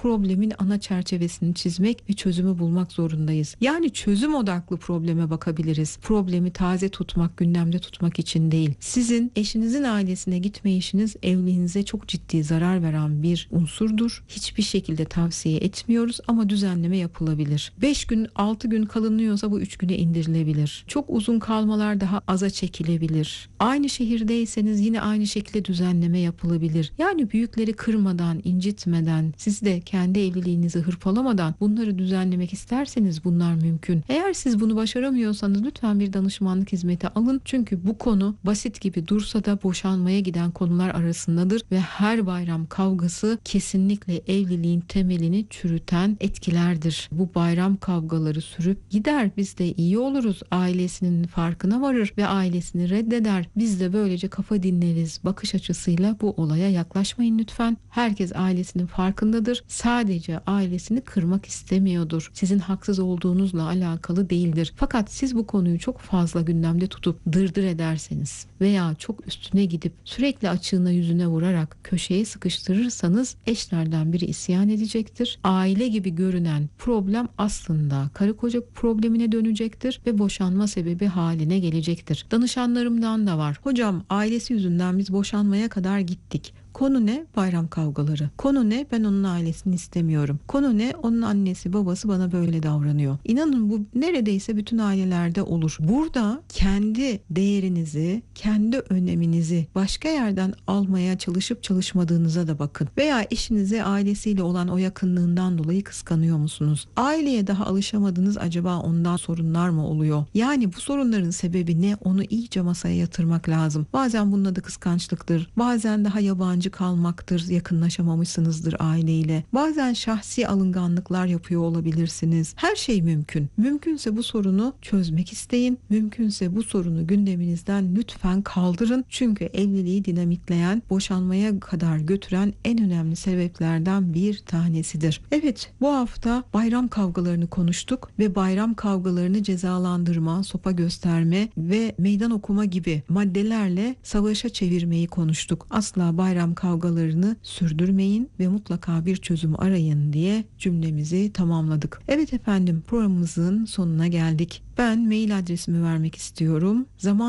problemin ana çerçevesini çizmek ve çözümü bulmak zorundayız. Yani çözüm odaklı probleme bakabiliriz. Problemi taze tutmak, gündemde tutmak için değil. Sizin eşinizin ailesine gitmeyişiniz evliliğinize çok ciddi zarar veren bir unsurdur. Hiçbir şekilde tavsiye etmiyoruz ama düzenleme yapılabilir. 5 gün, 6 gün kalınıyorsa bu 3 güne indirilebilir. Çok uzun kalmalar daha aza çekilebilir. Aynı şehirdeyseniz yine aynı şekilde düzenleme yapılabilir. Yani büyükleri kırmadan, incitmeden, siz de kendi evliliğinizi hırpalamadan bunları düzenlemek isterseniz bunlar mümkün. Eğer siz bunu başaramıyorsanız lütfen bir danışmanlık hizmeti alın. Çünkü bu konu basit gibi dursa da boşanmaya giden konular arasındadır ve her bayram kavgası kesinlikle evliliğin temelini çürüten etkilerdir. Bu bayram kavgaları sürüp gider. Biz de iyi oluruz. Ailesinin farkına varır ve ailesini reddeder. Biz de böylece kafa dinleriz. Bakış açısıyla bu olaya yaklaşmayın lütfen. Herkes ailesinin farkındadır. Sadece ailesini kırmak istemiyordur. Sizin haksız olduğunuzla alakalı değildir. Fakat siz bu konuyu çok fazla gündemde tutup dırdır ederseniz veya çok üstüne gidip sürekli açığına yüzüne vurarak köşeye sıkıştırırsanız eşlerden biri isyan edecektir. Aile gibi görünen problem aslında karı koca problemine dönecektir ve boşanma sebebi haline gelecektir. Danışanlarımdan da var. Hocam ailesi yüzünden biz boşanmaya kadar gittik. Konu ne? Bayram kavgaları. Konu ne? Ben onun ailesini istemiyorum. Konu ne? Onun annesi babası bana böyle davranıyor. İnanın bu neredeyse bütün ailelerde olur. Burada kendi değerinizi, kendi öneminizi başka yerden almaya çalışıp çalışmadığınıza da bakın. Veya eşinize ailesiyle olan o yakınlığından dolayı kıskanıyor musunuz? Aileye daha alışamadınız, acaba ondan sorunlar mı oluyor? Yani bu sorunların sebebi ne? Onu iyice masaya yatırmak lazım. Bazen bunun adı kıskançlıktır. Bazen daha yabancı kalmaktır, yakınlaşamamışsınızdır aileyle. Bazen şahsi alınganlıklar yapıyor olabilirsiniz. Her şey mümkün. Mümkünse bu sorunu çözmek isteyin. Mümkünse bu sorunu gündeminizden lütfen kaldırın. Çünkü evliliği dinamitleyen, boşanmaya kadar götüren en önemli sebeplerden bir tanesidir. Evet, bu hafta bayram kavgalarını konuştuk ve bayram kavgalarını cezalandırma, sopa gösterme ve meydan okuma gibi maddelerle savaşa çevirmeyi konuştuk. Asla bayram kavgalarını sürdürmeyin ve mutlaka bir çözüm arayın diye cümlemizi tamamladık. Evet efendim, programımızın sonuna geldik. Ben mail adresimi vermek istiyorum.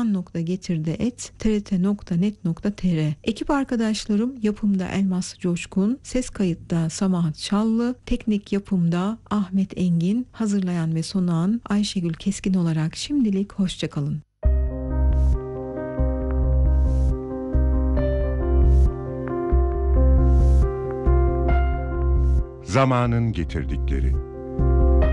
zaman.getirde@trt.net.tr. Ekip arkadaşlarım yapımda Elmas Coşkun, ses kayıtta Samahat Çallı, teknik yapımda Ahmet Engin, hazırlayan ve sunan Ayşegül Keskin olarak şimdilik hoşçakalın. Zamanın getirdikleri.